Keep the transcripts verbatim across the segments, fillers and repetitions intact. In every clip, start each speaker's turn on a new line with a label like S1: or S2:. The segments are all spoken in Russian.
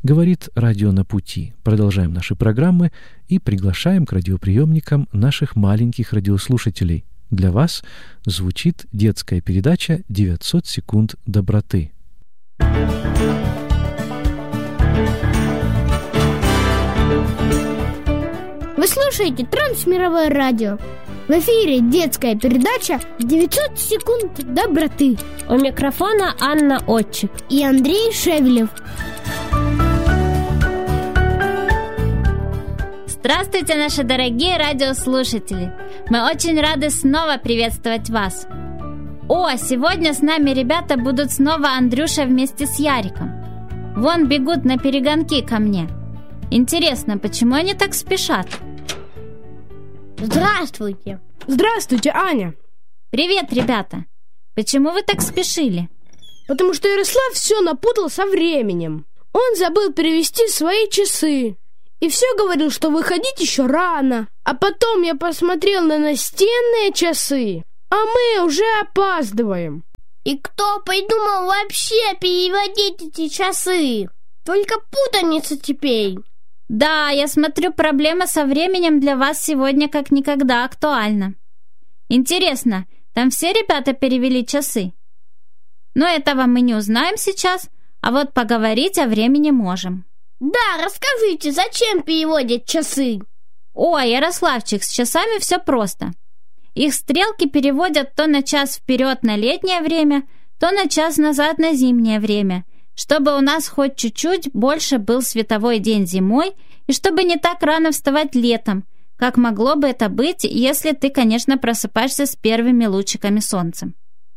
S1: Говорит радио «На пути». Продолжаем наши программы и приглашаем к радиоприемникам наших маленьких радиослушателей. Для вас звучит детская передача «девятьсот секунд доброты».
S2: Вы слушаете Трансмировое радио. В эфире детская передача «девятьсот секунд доброты».
S3: У микрофона Анна Отчик
S2: и Андрей Шевелев.
S4: Здравствуйте, наши дорогие радиослушатели! Мы очень рады снова приветствовать вас. О, сегодня с нами ребята будут снова Андрюша вместе с Яриком. Вон бегут на перегонки ко мне. Интересно, почему они так спешат?
S2: Здравствуйте!
S5: Здравствуйте, Аня!
S4: Привет, ребята! Почему вы так спешили?
S5: Потому что Ярослав все напутал со временем. Он забыл перевести свои часы и все говорил, что выходить еще рано. А потом я посмотрел на настенные часы, а мы уже опаздываем.
S2: И кто придумал вообще переводить эти часы? Только путаница теперь.
S4: Да, я смотрю, проблема со временем для вас сегодня как никогда актуальна. Интересно, там все ребята перевели часы? Но этого мы не узнаем сейчас, а вот поговорить о времени можем.
S2: Да, расскажите, зачем переводят часы?
S4: О, Ярославчик, с часами все просто. Их стрелки переводят то на час вперед на летнее время, то на час назад на зимнее время, чтобы у нас хоть чуть-чуть больше был световой день зимой и чтобы не так рано вставать летом, как могло бы это быть, если ты, конечно, просыпаешься с первыми лучиками солнца.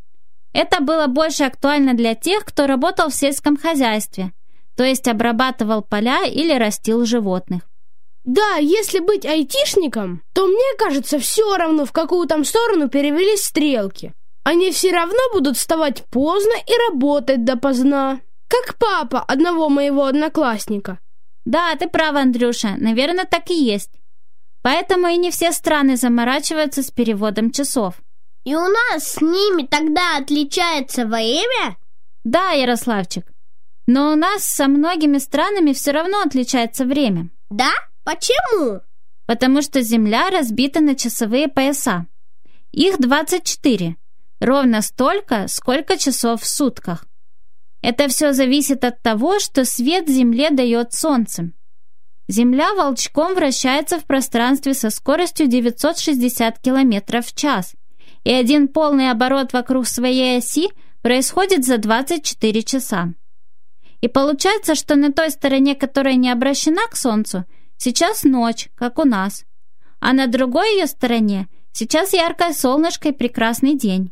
S4: Это было больше актуально для тех, кто работал в сельском хозяйстве, то есть обрабатывал поля или растил животных.
S5: Да, если быть айтишником, то мне кажется, все равно, в какую там сторону перевелись стрелки. Они все равно будут вставать поздно и работать допоздна. Как папа одного моего одноклассника.
S4: Да, ты прав, Андрюша, наверное, так и есть. Поэтому и не все страны заморачиваются с переводом часов.
S2: И у нас с ними тогда отличается время?
S4: Да, Ярославчик. Но у нас со многими странами все равно отличается время.
S2: Да? Почему?
S4: Потому что Земля разбита на часовые пояса. Их двадцать четыре. Ровно столько, сколько часов в сутках. Это все зависит от того, что свет Земле дает Солнце. Земля волчком вращается в пространстве со скоростью девятьсот шестьдесят километров в час, и один полный оборот вокруг своей оси происходит за двадцать четыре часа. И получается, что на той стороне, которая не обращена к Солнцу, сейчас ночь, как у нас, а на другой ее стороне сейчас яркое солнышко и прекрасный день.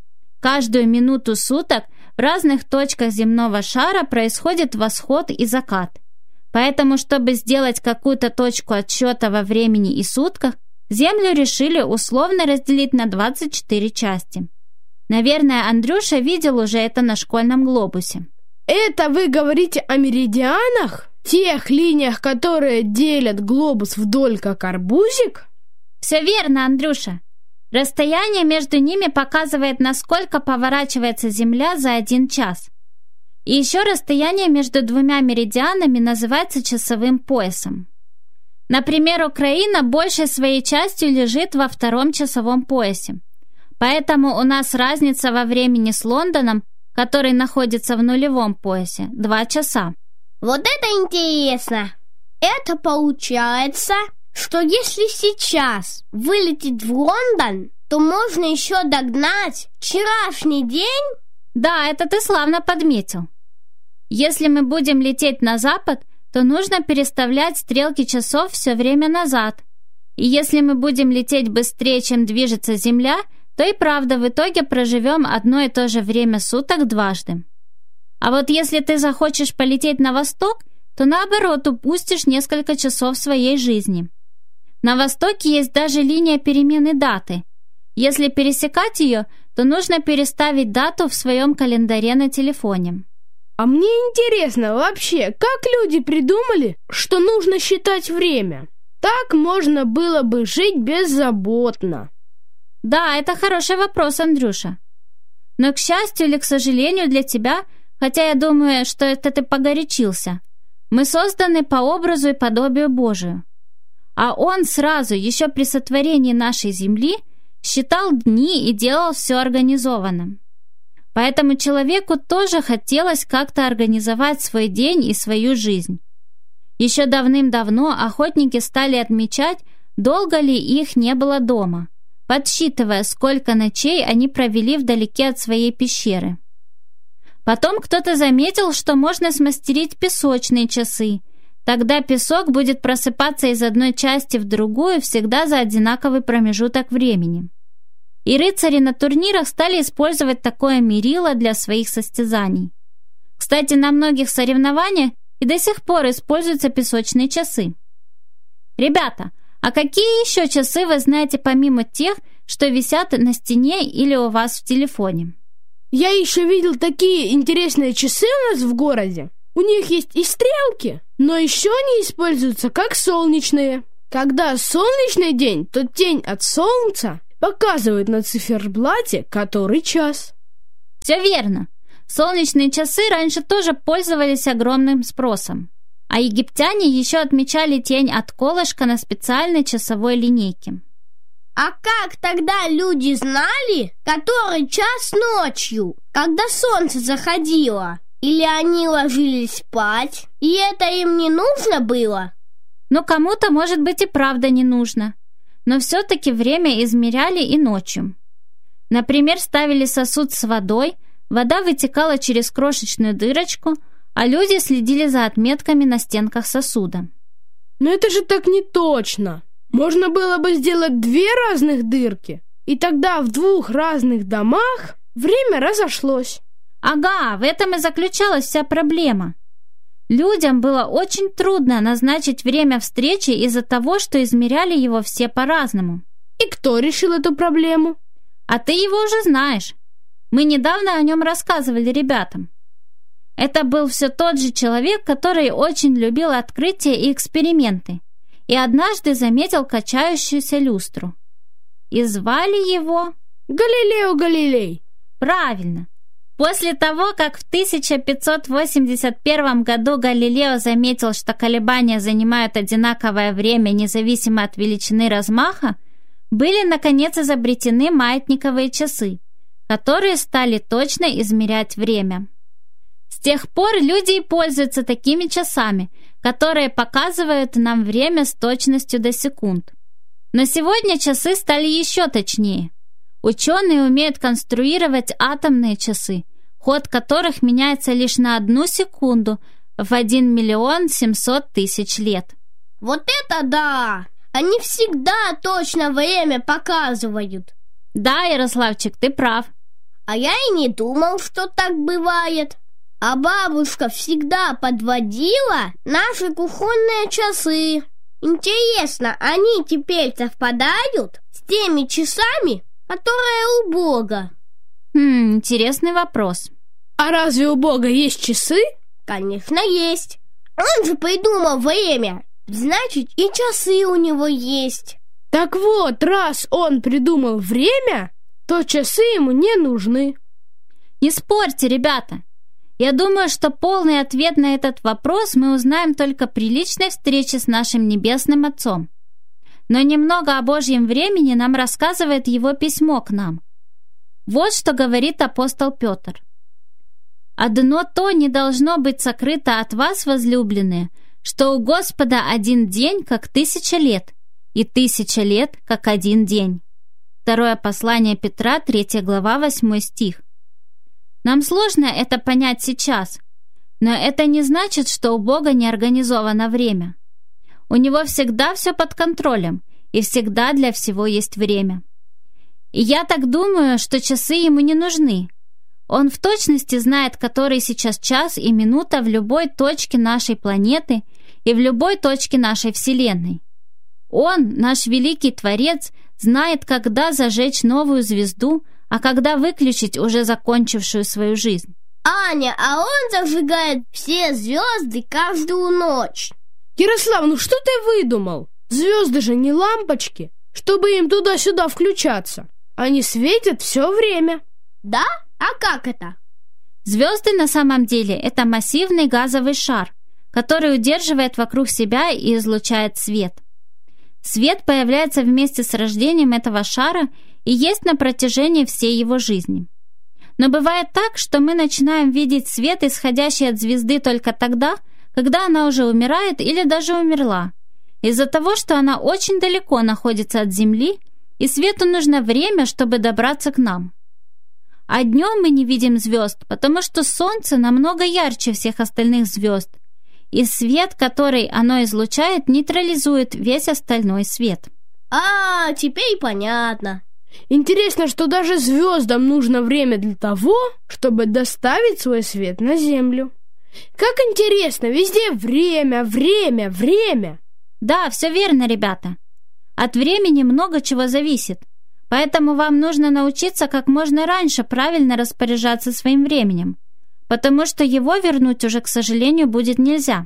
S4: Каждую минуту суток в разных точках земного шара происходит восход и закат. Поэтому, чтобы сделать какую-то точку отсчета во времени и сутках, Землю решили условно разделить на двадцать четыре части. Наверное, Андрюша видел уже это на школьном глобусе.
S5: Это вы говорите о меридианах? Тех линиях, которые делят глобус вдоль, как арбузик?
S4: Все верно, Андрюша. Расстояние между ними показывает, насколько поворачивается Земля за один час. И еще расстояние между двумя меридианами называется часовым поясом. Например, Украина большей своей частью лежит во втором часовом поясе. Поэтому у нас разница во времени с Лондоном, который находится в нулевом поясе, два часа.
S2: Вот это интересно! Это получается, что если сейчас вылететь в Лондон, то можно еще догнать вчерашний день?
S4: Да, это ты славно подметил. Если мы будем лететь на запад, то нужно переставлять стрелки часов все время назад. И если мы будем лететь быстрее, чем движется Земля, то и правда в итоге проживем одно и то же время суток дважды. А вот если ты захочешь полететь на восток, то наоборот упустишь несколько часов своей жизни. На востоке есть даже линия перемены даты. Если пересекать ее, то нужно переставить дату в своем календаре на телефоне.
S5: А мне интересно вообще, как люди придумали, что нужно считать время? Так можно было бы жить беззаботно.
S4: Да, это хороший вопрос, Андрюша. Но, к счастью или к сожалению для тебя, хотя я думаю, что это ты погорячился, Мы созданы по образу и подобию Божию. А Он сразу, еще при сотворении нашей земли, считал дни и делал все организованным. Поэтому человеку тоже хотелось как-то организовать свой день и свою жизнь. Еще давным-давно охотники стали отмечать, долго ли их не было дома, подсчитывая, сколько ночей они провели вдалеке от своей пещеры. Потом кто-то заметил, что можно смастерить песочные часы. Тогда песок будет просыпаться из одной части в другую всегда за одинаковый промежуток времени. И рыцари на турнирах стали использовать такое мерило для своих состязаний. Кстати, на многих соревнованиях и до сих пор используются песочные часы. Ребята, а какие еще часы вы знаете помимо тех, что висят на стене или у вас в телефоне?
S5: Я еще видел такие интересные часы у нас в городе. У них есть и стрелки, но еще они используются как солнечные. Когда солнечный день, то тень от солнца показывает на циферблате который час.
S4: Все верно. Солнечные часы раньше тоже пользовались огромным спросом. А египтяне еще отмечали тень от колышка на специальной часовой линейке.
S2: А как тогда люди знали, который час ночью, когда солнце заходило? Или они ложились спать, и это им не нужно было?
S4: Ну, кому-то, может быть, и правда не нужно. Но все-таки время измеряли и ночью. Например, ставили сосуд с водой, вода вытекала через крошечную дырочку, а люди следили за отметками на стенках сосуда.
S5: Но это же так не точно. Можно было бы сделать две разных дырки, и тогда в двух разных домах время разошлось.
S4: Ага, в этом и заключалась вся проблема. Людям было очень трудно назначить время встречи из-за того, что измеряли его все по-разному.
S5: И кто решил эту проблему?
S4: А ты его уже знаешь. Мы недавно о нем рассказывали ребятам. Это был все тот же человек, который очень любил открытия и эксперименты, и однажды заметил качающуюся люстру. И звали его...
S5: Галилео Галилей.
S4: Правильно. После того, как в тысяча пятьсот восемьдесят первом году Галилео заметил, что колебания занимают одинаковое время независимо от величины размаха, были, наконец, изобретены маятниковые часы, которые стали точно измерять время. С тех пор люди и пользуются такими часами, которые показывают нам время с точностью до секунд. Но сегодня часы стали еще точнее. Ученые умеют конструировать атомные часы, ход которых меняется лишь на одну секунду в один миллион семьсот тысяч лет.
S2: Вот это да! Они всегда точно время показывают.
S4: Да, Ярославчик, ты прав.
S2: А я и не думал, что так бывает. А бабушка всегда подводила наши кухонные часы. Интересно, они теперь совпадают с теми часами, которые у Бога?
S4: Хм, интересный вопрос.
S5: А разве у Бога есть часы?
S2: Конечно, есть. Он же придумал время. Значит, и часы у него есть.
S5: Так вот, раз он придумал время, то часы ему не нужны.
S4: Не спорьте, ребята. Я думаю, что полный ответ на этот вопрос мы узнаем только при личной встрече с нашим Небесным Отцом. Но немного о Божьем времени нам рассказывает его письмо к нам. Вот что говорит апостол Петр. «Одно то не должно быть сокрыто от вас, возлюбленные, что у Господа один день, как тысяча лет, и тысяча лет, как один день». Второе послание Петра, третья глава, восьмой стих. Нам сложно это понять сейчас, но это не значит, что у Бога не организовано время. У Него всегда все под контролем, и всегда для всего есть время. И я так думаю, что часы Ему не нужны. Он в точности знает, который сейчас час и минута в любой точке нашей планеты и в любой точке нашей Вселенной. Он, наш великий Творец, знает, когда зажечь новую звезду, а когда выключить уже закончившую свою жизнь.
S2: Аня, а он зажигает все звезды каждую ночь.
S5: Ярослав, ну что ты выдумал? Звезды же не лампочки, чтобы им туда-сюда включаться. Они светят все время.
S2: Да? А как это?
S4: Звезды на самом деле это массивный газовый шар, который удерживает вокруг себя и излучает свет. Свет появляется вместе с рождением этого шара и есть на протяжении всей его жизни. Но бывает так, что мы начинаем видеть свет, исходящий от звезды, только тогда, когда она уже умирает или даже умерла, из-за того, что она очень далеко находится от Земли, и свету нужно время, чтобы добраться к нам. А днем мы не видим звезд, потому что Солнце намного ярче всех остальных звезд, и свет, который оно излучает, нейтрализует весь остальной свет.
S2: А, теперь понятно.
S5: Интересно, что даже звездам нужно время для того, чтобы доставить свой свет на Землю. Как интересно, везде время, время, время.
S4: Да, все верно, ребята. От времени много чего зависит, поэтому вам нужно научиться как можно раньше правильно распоряжаться своим временем, потому что его вернуть уже, к сожалению, будет нельзя.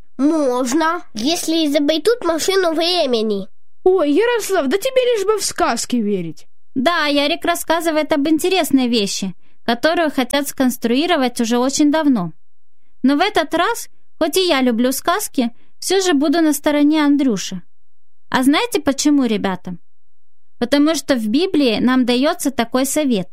S2: Можно, если изобретут машину времени.
S5: Ой, Ярослав, да тебе лишь бы в сказки верить.
S4: Да, Ярик рассказывает об интересной вещи, которую хотят сконструировать уже очень давно. Но в этот раз, хоть и я люблю сказки, все же буду на стороне Андрюши. А знаете почему, ребята? Потому что в Библии нам дается такой совет.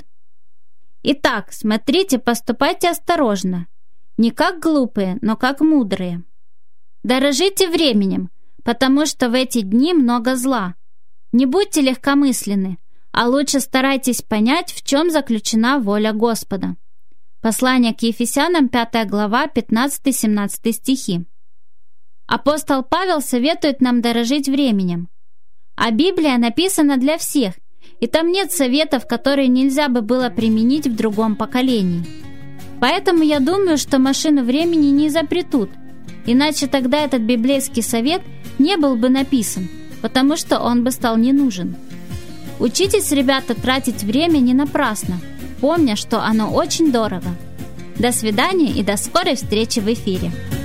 S4: Итак, смотрите, поступайте осторожно. Не как глупые, но как мудрые. Дорожите временем, потому что в эти дни много зла. Не будьте легкомысленны, а лучше старайтесь понять, в чем заключена воля Господа. Послание к Ефесянам, пятая глава, пятнадцатый-семнадцатый стихи. Апостол Павел советует нам дорожить временем. А Библия написана для всех, и там нет советов, которые нельзя бы было применить в другом поколении. Поэтому я думаю, что машину времени не изобретут, иначе тогда этот библейский совет не был бы написан, потому что он бы стал не нужен. Учитесь, ребята, тратить время не напрасно, помня, что оно очень дорого. До свидания и до скорой встречи в эфире.